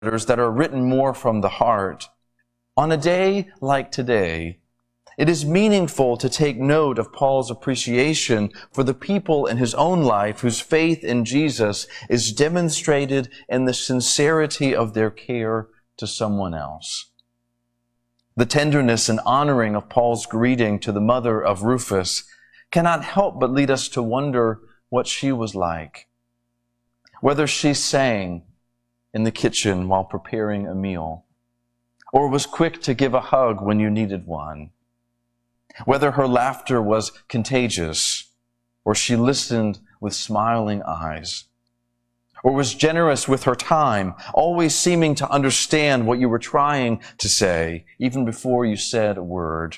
that are written more from the heart. On a day like today, it is meaningful to take note of Paul's appreciation for the people in his own life whose faith in Jesus is demonstrated in the sincerity of their care to someone else. The tenderness and honoring of Paul's greeting to the mother of Rufus cannot help but lead us to wonder what she was like. Whether she sang in the kitchen while preparing a meal, or was quick to give a hug when you needed one. Whether her laughter was contagious, or she listened with smiling eyes, or was generous with her time, always seeming to understand what you were trying to say, even before you said a word.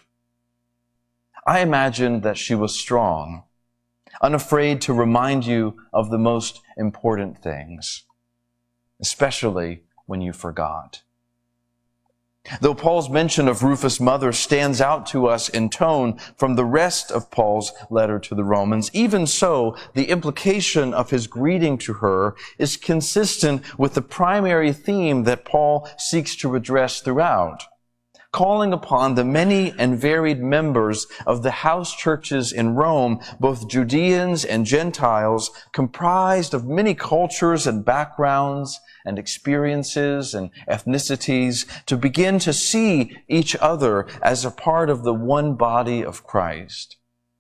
I imagine that she was strong, unafraid to remind you of the most important things, especially when you forgot. Though Paul's mention of Rufus' mother stands out to us in tone from the rest of Paul's letter to the Romans, even so, the implication of his greeting to her is consistent with the primary theme that Paul seeks to address throughout, calling upon the many and varied members of the house churches in Rome, both Judeans and Gentiles, comprised of many cultures and backgrounds and experiences and ethnicities, to begin to see each other as a part of the one body of Christ.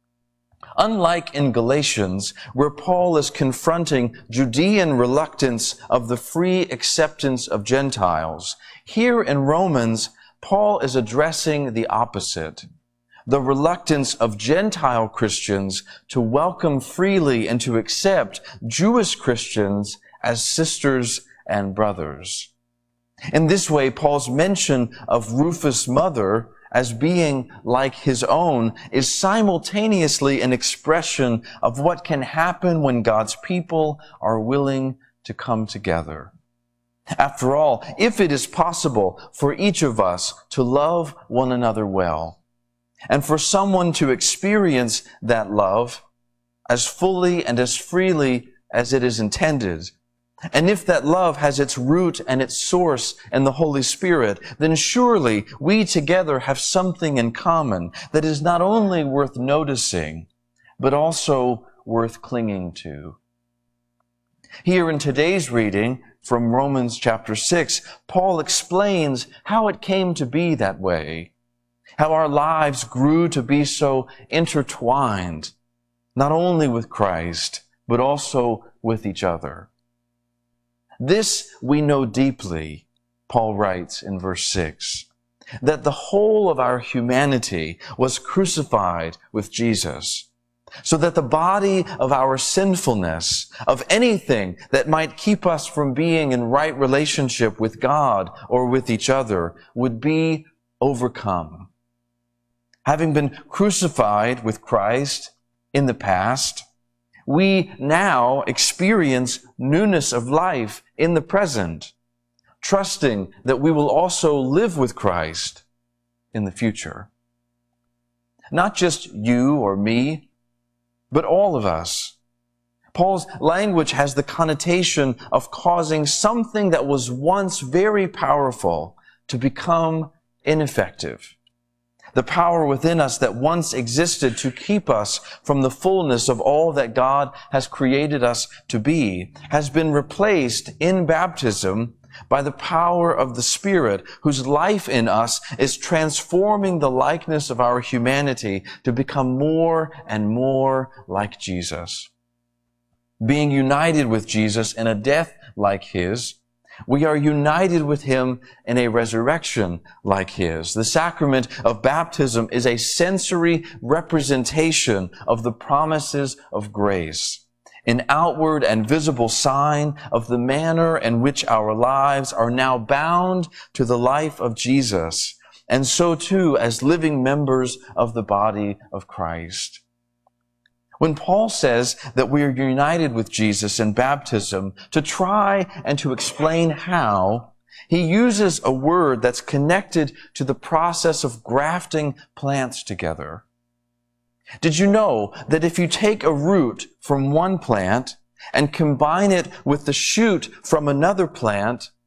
Unlike in Galatians, where Paul is confronting Judean reluctance of the free acceptance of Gentiles, here in Romans, Paul is addressing the opposite, the reluctance of Gentile Christians to welcome freely and to accept Jewish Christians as sisters and brothers. In this way, Paul's mention of Rufus' mother as being like his own is simultaneously an expression of what can happen when God's people are willing to come together. After all, if it is possible for each of us to love one another well, and for someone to experience that love as fully and as freely as it is intended, and if that love has its root and its source in the Holy Spirit, then surely we together have something in common that is not only worth noticing, but also worth clinging to. Here in today's reading from Romans chapter 6, Paul explains how it came to be that way, how our lives grew to be so intertwined, not only with Christ, but also with each other. This we know deeply, Paul writes in verse 6, that the whole of our humanity was crucified with Jesus, so that the body of our sinfulness, of anything that might keep us from being in right relationship with God or with each other, would be overcome. Having been crucified with Christ in the past, we now experience newness of life in the present, trusting that we will also live with Christ in the future. Not just you or me, but all of us. Paul's language has the connotation of causing something that was once very powerful to become ineffective. The power within us that once existed to keep us from the fullness of all that God has created us to be has been replaced in baptism by the power of the Spirit, whose life in us is transforming the likeness of our humanity to become more and more like Jesus. Being united with Jesus in a death like His, we are united with Him in a resurrection like His. The sacrament of baptism is a sensory representation of the promises of grace, an outward and visible sign of the manner in which our lives are now bound to the life of Jesus, and so too as living members of the body of Christ. When Paul says that we are united with Jesus in baptism, to try and to explain how, he uses a word that's connected to the process of grafting plants together. Did you know that if you take a root from one plant and combine it with the shoot from another plant,